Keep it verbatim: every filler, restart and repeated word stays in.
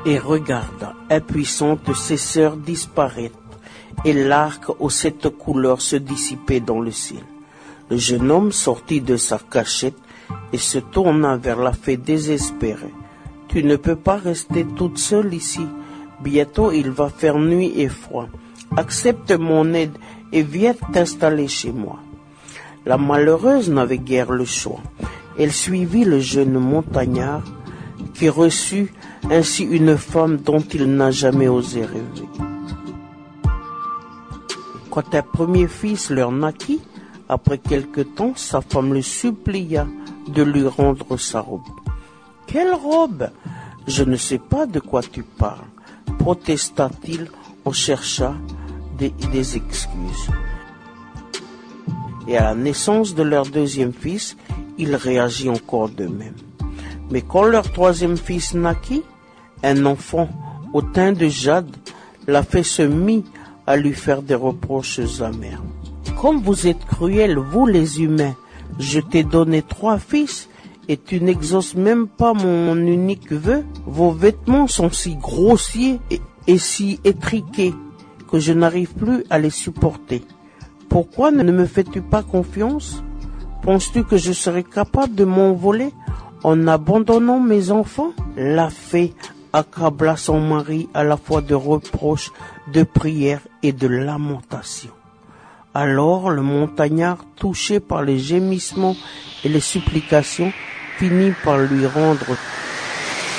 et regarda, impuissante, ses sœurs disparaître, et l'arc aux sept couleurs se dissiper dans le ciel. Le jeune homme sortit de sa cachette et se tourna vers la fée désespérée. « Tu ne peux pas rester toute seule ici. Bientôt il va faire nuit et froid. Accepte mon aide et viens t'installer chez moi. » La malheureuse n'avait guère le choix. Elle suivit le jeune montagnard qui reçut ainsi une femme dont il n'a jamais osé rêver. Quand un premier fils leur naquit, après quelque temps, sa femme le supplia de lui rendre sa robe. « Quelle robe ? Je ne sais pas de quoi tu parles, » protesta-t-il en cherchant des, des excuses. Et à la naissance de leur deuxième fils, il réagit encore de même. Mais quand leur troisième fils naquit, un enfant au teint de jade, la fée se mit à lui faire des reproches amers. « Comme vous êtes cruels, vous les humains, je t'ai donné trois fils et tu n'exauces même pas mon unique vœu. Vos vêtements sont si grossiers et, et si étriqués que je n'arrive plus à les supporter. Pourquoi ne me fais-tu pas confiance? Penses-tu que je serai capable de m'envoler en abandonnant mes enfants ?» La fée accabla son mari à la fois de reproches, de prières et de lamentations. Alors le montagnard, touché par les gémissements et les supplications, finit par lui rendre